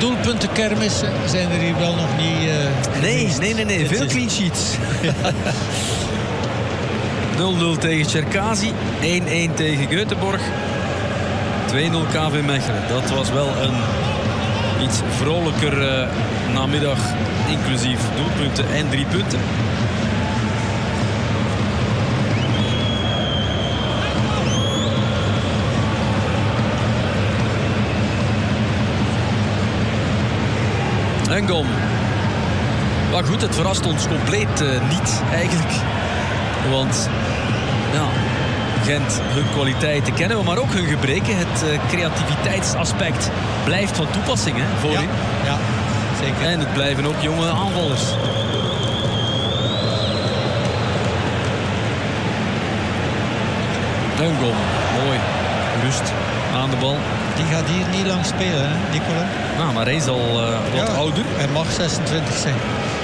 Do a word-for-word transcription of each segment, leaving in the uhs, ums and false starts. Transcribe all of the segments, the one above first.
doelpuntenkermis zijn er hier wel nog niet... Uh, nee, nee, nee, nee. Veel clean sheets. nul nul tegen Cherkazi. één-één tegen Göteborg. twee nul K V Mechelen. Dat was wel een iets vrolijker uh, namiddag. Inclusief doelpunten en drie punten. Engom. Maar goed, het verrast ons compleet uh, niet eigenlijk. Want ja, Gent, hun kwaliteiten kennen we, maar ook hun gebreken. Het uh, creativiteitsaspect blijft van toepassing, hè, voorin. Ja, ja, zeker. En het blijven ook jonge aanvallers. Engom, mooi. Rust aan de bal. Die gaat hier niet lang spelen, hè, Nicola? Nou, maar hij is al uh, wat ja, ouder. Hij mag zesentwintig zijn.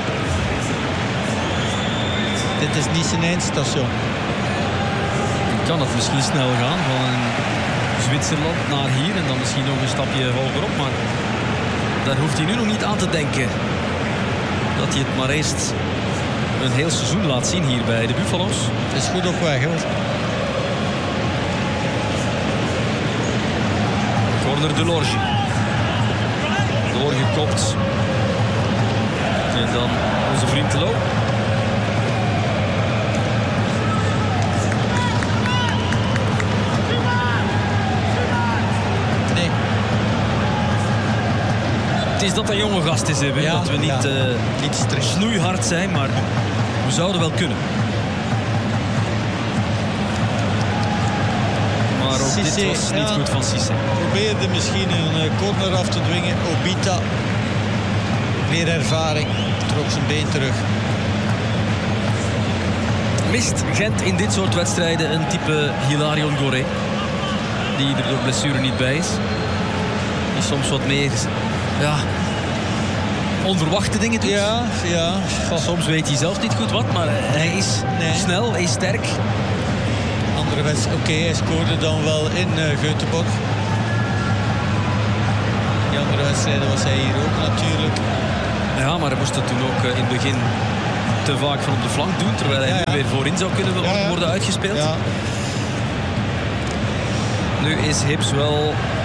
Dit is niet zijn eindstation. Kan het misschien snel gaan van een Zwitserland naar hier en dan misschien nog een stapje hogerop. Maar daar hoeft hij nu nog niet aan te denken. Dat hij het maar eerst een heel seizoen laat zien hier bij de Buffalo's. Het is goed op weg, hoor. Corner de Lorge. Doorgekopt. En dan onze vriend Telo. Nee. Het is dat een jonge gast is, hè, ja, dat we niet, ja. uh, niet snoeihard zijn, maar we zouden wel kunnen. Maar ook Cissé, dit was niet ja, goed van Cissé. Probeerde misschien een corner af te dwingen. Obita, meer ervaring, trok zijn been terug. Mist Gent in dit soort wedstrijden een type Hilarion Goré, die er door blessure niet bij is. Die soms wat meer, ja, onverwachte dingen doet. Ja, ja. Soms weet hij zelf niet goed wat, maar hij is nee. snel, hij is sterk. Oké, okay, hij scoorde dan wel in uh, Göteborg. Die andere wedstrijden was hij hier ook natuurlijk. Ja, maar hij moest het toen ook uh, in het begin te vaak van op de flank doen. Terwijl hij ja, ja. nu weer voorin zou kunnen ja, ja. worden uitgespeeld. Ja. Nu is Hips wel